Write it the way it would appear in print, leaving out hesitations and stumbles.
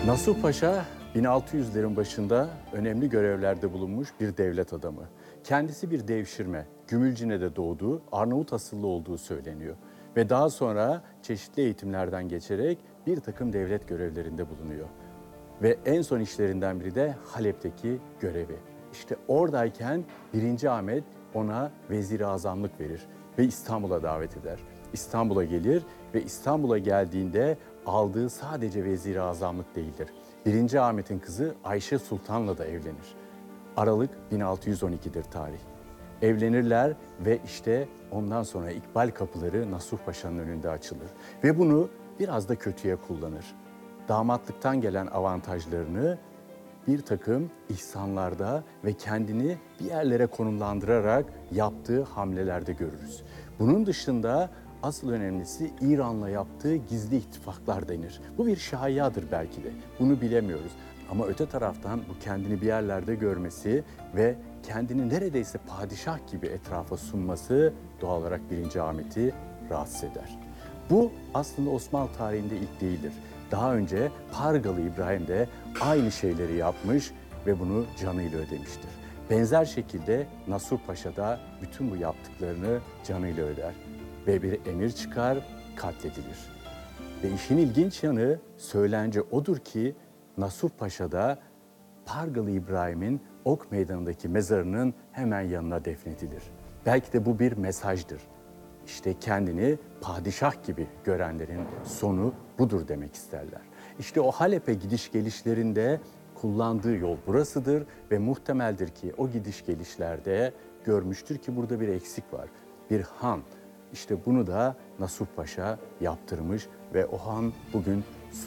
Nasuh Paşa 1600'lerin başında önemli görevlerde bulunmuş bir devlet adamı. Kendisi bir devşirme, Gümülcine'de doğduğu, Arnavut asıllı olduğu söyleniyor. Ve daha sonra çeşitli eğitimlerden geçerek bir takım devlet görevlerinde bulunuyor. Ve en son işlerinden biri de Halep'teki görevi. İşte oradayken 1. Ahmet ona vezir-i azamlık verir ve İstanbul'a davet eder. İstanbul'a gelir ve İstanbul'a geldiğinde aldığı sadece vezir-i azamlık değildir. 1. Ahmet'in kızı Ayşe Sultan'la da evlenir. Aralık 1612'dir tarih. Evlenirler ve işte ondan sonra İkbal kapıları Nasuh Paşa'nın önünde açılır. Ve bunu biraz da kötüye kullanır. Damatlıktan gelen avantajlarını bir takım ihsanlarda ve kendini bir yerlere konumlandırarak yaptığı hamlelerde görürüz. Bunun dışında asıl önemlisi İran'la yaptığı gizli ittifaklar denir. Bu bir şayiadır belki de. Bunu bilemiyoruz. Ama öte taraftan bu kendini bir yerlerde görmesi ve kendini neredeyse padişah gibi etrafa sunması doğal olarak 1. Ahmet'i rahatsız eder. Bu aslında Osmanlı tarihinde ilk değildir. Daha önce Pargalı İbrahim de aynı şeyleri yapmış ve bunu canıyla ödemiştir. Benzer şekilde Nasuh Paşa da bütün bu yaptıklarını canıyla öder ve bir emir çıkar, katledilir. Ve işin ilginç yanı söylence odur ki Nasuh Paşa da Pargalı İbrahim'in Ok Meydanı'ndaki mezarının hemen yanına defnedilir. Belki de bu bir mesajdır. İşte kendini padişah gibi görenlerin sonu budur demek isterler. İşte o Halep'e gidiş gelişlerinde kullandığı yol burasıdır ve muhtemeldir ki o gidiş gelişlerde görmüştür ki burada bir eksik var. Bir han. İşte bunu da Nasuh Paşa yaptırmış ve o han bugün